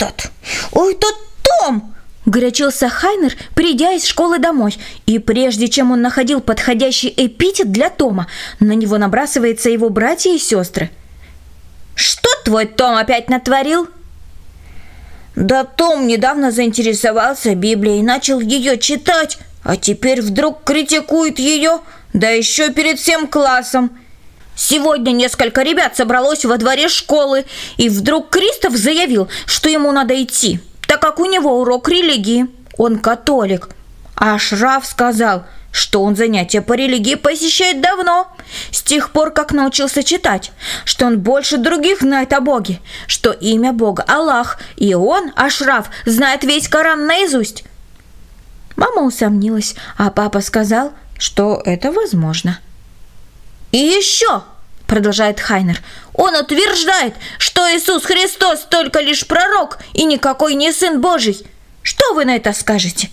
этот Том!» Горячился Хайнер, придя из школы домой. И прежде чем он находил подходящий эпитет для Тома, на него набрасываются его братья и сестры. «Что твой Том опять натворил?» «Да Том недавно заинтересовался Библией и начал ее читать, а теперь вдруг критикует ее, да еще перед всем классом. Сегодня несколько ребят собралось во дворе школы, и вдруг Кристоф заявил, что ему надо идти, так как у него урок религии. Он католик. А Шраф сказал, что он занятия по религии посещает давно, с тех пор, как научился читать, что он больше других знает о Боге, что имя Бога Аллах, и он, Ашраф, знает весь Коран наизусть». Мама усомнилась, а папа сказал, что это возможно. «И еще, — продолжает Хайнер, — он утверждает, что Иисус Христос только лишь пророк и никакой не Сын Божий. Что вы на это скажете?»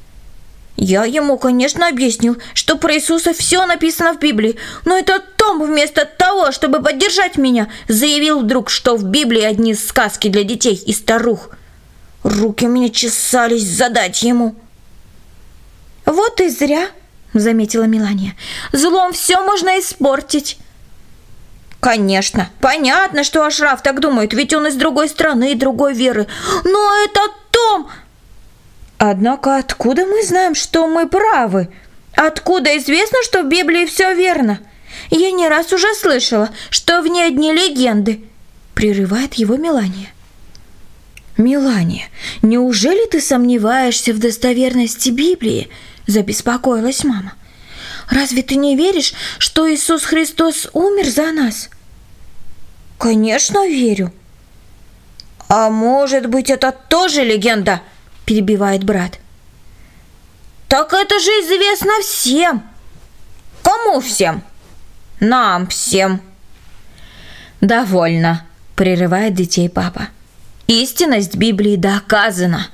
Я ему, конечно, объяснил, что про Иисуса все написано в Библии, но этот Том вместо того, чтобы поддержать меня, заявил вдруг, что в Библии одни сказки для детей и старух. Руки у меня чесались задать ему. «Вот и зря, — заметила Мелания, — злом все можно испортить». «Конечно, понятно, что Ашраф так думает, ведь он из другой страны и другой веры. Но этот Том...» «Однако откуда мы знаем, что мы правы? Откуда известно, что в Библии все верно? Я не раз уже слышала, что в ней одни легенды», — прерывает его Мелания. «Мелания, неужели ты сомневаешься в достоверности Библии?» — забеспокоилась мама. «Разве ты не веришь, что Иисус Христос умер за нас?» «Конечно, верю». «А может быть, это тоже легенда?» — перебивает брат. «Так это же известно всем». «Кому всем?» «Нам всем». «Довольно», — прерывает детей папа. «Истинность Библии доказана».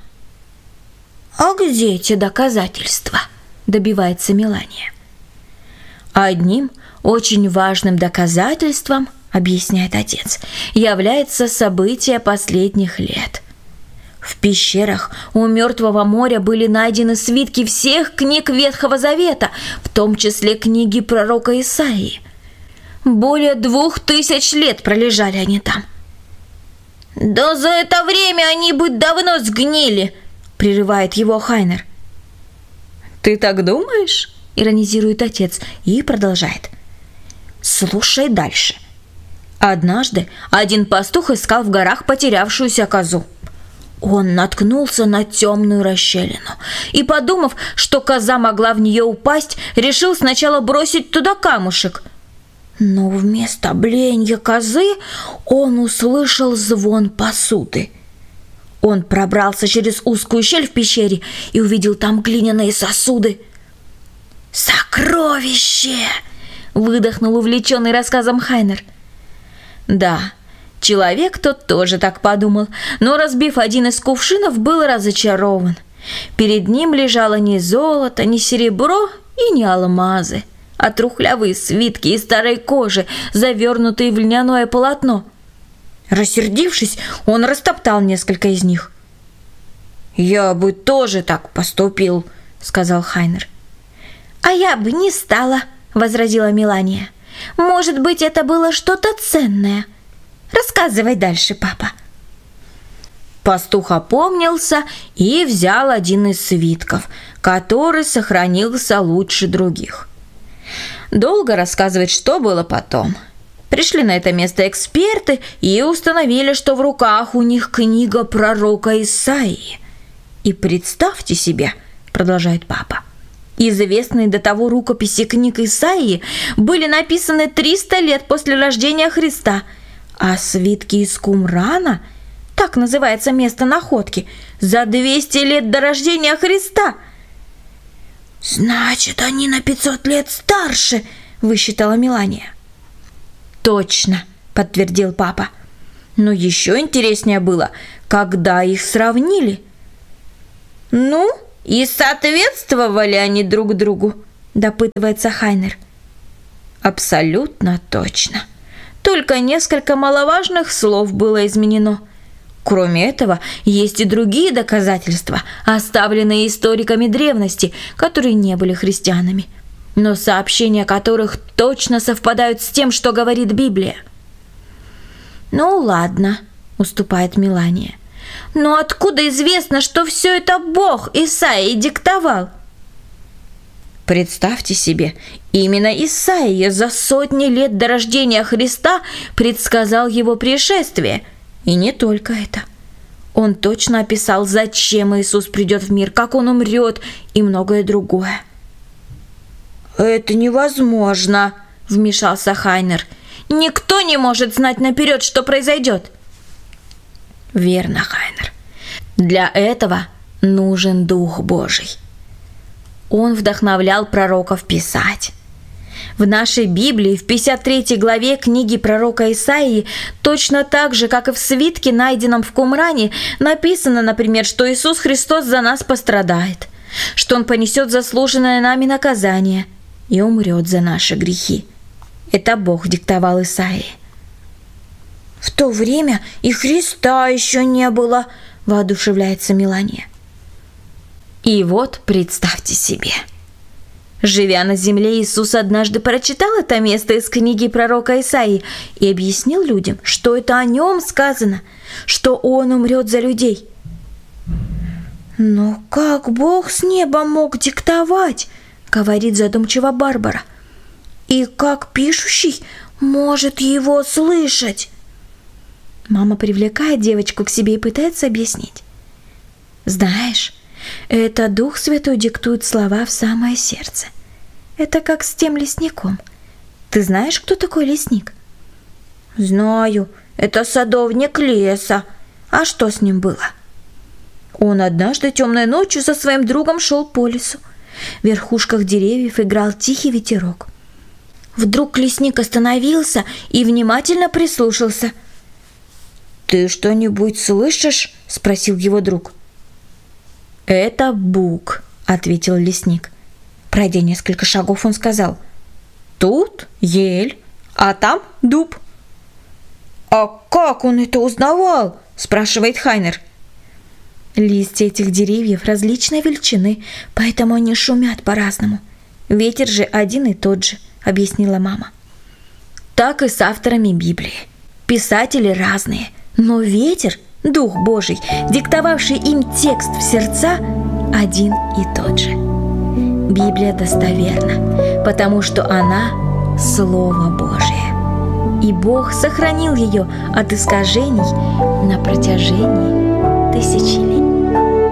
«А где эти доказательства?» — добивается Мелания. «Одним очень важным доказательством, — объясняет отец, — является событие последних лет. В пещерах у Мертвого моря были найдены свитки всех книг Ветхого Завета, в том числе книги пророка Исаии. Более 2000 лет пролежали они там». «Да за это время они бы давно сгнили!» — прерывает его Хайнер. «Ты так думаешь?» — иронизирует отец и продолжает. «Слушай дальше. Однажды один пастух искал в горах потерявшуюся козу. Он наткнулся на темную расщелину и, подумав, что коза могла в нее упасть, решил сначала бросить туда камушек. Но вместо блеяния козы он услышал звон посуды. Он пробрался через узкую щель в пещере и увидел там глиняные сосуды. «Сокровище!» — выдохнул увлеченный рассказом Хайнер. Да, человек тот тоже так подумал, но, разбив один из кувшинов, был разочарован. Перед ним лежало не золото, не серебро и не алмазы, а трухлявые свитки из старой кожи, завернутые в льняное полотно. Рассердившись, он растоптал несколько из них. «Я бы тоже так поступил», — сказал Хайнер. «А я бы не стала», — возразила Мелания. «Может быть, это было что-то ценное. Рассказывай дальше, папа». Пастух опомнился и взял один из свитков, который сохранился лучше других. Долго рассказывать, что было потом. Пришли на это место эксперты и установили, что в руках у них книга пророка Исаии. И представьте себе, продолжает папа, известные до того рукописи книг Исаии были написаны 300 лет после рождения Христа, а свитки из Кумрана, так называется место находки, за 200 лет до рождения Христа. «Значит, они на 500 лет старше», — высчитала Мелания. «Точно», — подтвердил папа. «Но еще интереснее было, когда их сравнили». «Ну, и соответствовали они друг другу», — допытывается Хайнер. «Абсолютно точно. Только несколько маловажных слов было изменено. Кроме этого, есть и другие доказательства, оставленные историками древности, которые не были христианами, но сообщения которых точно совпадают с тем, что говорит Библия. «Ну ладно», — уступает Мелания. «Но откуда известно, что все это Бог Исаии диктовал?» Представьте себе, именно Исаия за сотни лет до рождения Христа предсказал его пришествие. И не только это. Он точно описал, зачем Иисус придет в мир, как он умрет и многое другое. «Это невозможно», — вмешался Хайнер. «Никто не может знать наперед, что произойдет». «Верно, Хайнер. Для этого нужен Дух Божий. Он вдохновлял пророков писать. В нашей Библии, в 53 главе книги пророка Исаии, точно так же, как и в свитке, найденном в Кумране, написано, например, что Иисус Христос за нас пострадает, что Он понесет заслуженное нами наказание и умрет за наши грехи. Это Бог диктовал Исаии. «В то время и Христа еще не было», — воодушевляется Мелания. И вот представьте себе. Живя на земле, Иисус однажды прочитал это место из книги пророка Исаии и объяснил людям, что это о нем сказано, что он умрет за людей. «Но как Бог с неба мог диктовать?» — говорит задумчиво Барбара. «И как пишущий может его слышать?» Мама привлекает девочку к себе и пытается объяснить. «Знаешь, это Дух Святой диктует слова в самое сердце. Это как с тем лесником. Ты знаешь, кто такой лесник?» «Знаю, это садовник леса. А что с ним было?» Он однажды темной ночью со своим другом шел по лесу. В верхушках деревьев играл тихий ветерок. Вдруг лесник остановился и внимательно прислушался. «Ты что-нибудь слышишь?» – спросил его друг. «Это бук», — ответил лесник. Пройдя несколько шагов, он сказал: «Тут ель, а там дуб». «А как он это узнавал?» — спрашивает Хайнер. «Листья этих деревьев различной величины, поэтому они шумят по-разному. Ветер же один и тот же», — объяснила мама. Так и с авторами Библии. Писатели разные, но ветер, Дух Божий, диктовавший им текст в сердца, один и тот же. Библия достоверна, потому что она – Слово Божие. И Бог сохранил ее от искажений на протяжении тысячелетий.